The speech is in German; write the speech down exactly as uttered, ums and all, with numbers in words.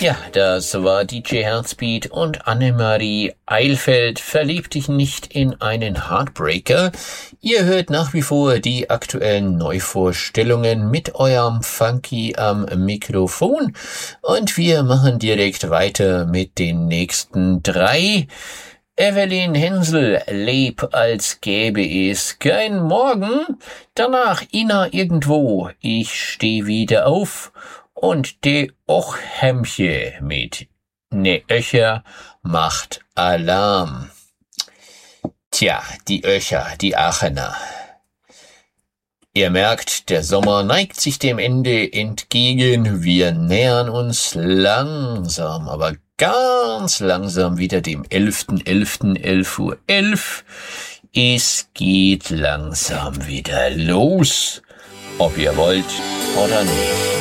Ja, das war D J Heartbeat und Annemarie Eilfeld. Verlieb dich nicht in einen Heartbreaker. Ihr hört nach wie vor die aktuellen Neuvorstellungen mit eurem Funky am Mikrofon. Und wir machen direkt weiter mit den nächsten drei. Evelyn Hensel, leb als gäbe es kein Morgen. Danach Ina irgendwo, ich steh wieder auf. Und de Ochhemche mit ne Öcher macht Alarm. Tja, die Öcher, die Aachener. Ihr merkt, der Sommer neigt sich dem Ende entgegen. Wir nähern uns langsam, aber ganz langsam wieder dem elften elften elf Uhr elf. Es geht langsam wieder los, ob ihr wollt oder nicht.